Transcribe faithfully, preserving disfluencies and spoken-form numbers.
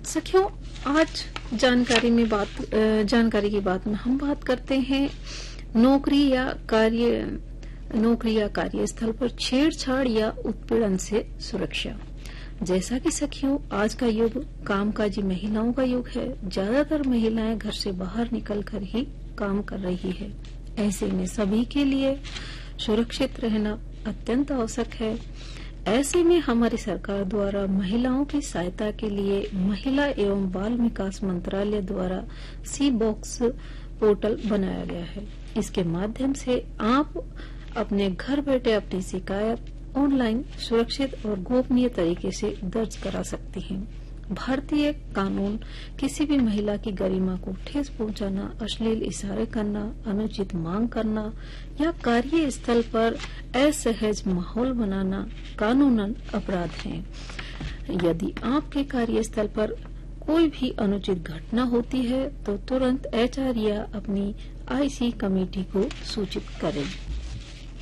सखियों, आज जानकारी में बात जानकारी की बात में हम बात करते हैं नौकरी या कार्य नौकरी या कार्यस्थल पर छेड़छाड़ या उत्पीड़न से सुरक्षा। जैसा कि सखियों, आज का युग कामकाजी महिलाओं का युग है। ज्यादातर महिलाएं घर से बाहर निकलकर ही काम कर रही है। ऐसे में सभी के लिए सुरक्षित रहना अत्यंत आवश्यक है। ऐसे में हमारी सरकार द्वारा महिलाओं की सहायता के लिए महिला एवं बाल विकास मंत्रालय द्वारा सी बॉक्स पोर्टल बनाया गया है। इसके माध्यम से आप अपने घर बैठे अपनी शिकायत ऑनलाइन सुरक्षित और गोपनीय तरीके से दर्ज करा सकती हैं। भारतीय कानून किसी भी महिला की गरिमा को ठेस पहुंचाना, अश्लील इशारे करना, अनुचित मांग करना या कार्यस्थल पर असहज माहौल बनाना कानूनन अपराध है। यदि आपके कार्यस्थल पर कोई भी अनुचित घटना होती है तो तुरंत एचआर या अपनी आईसी कमेटी को सूचित करें।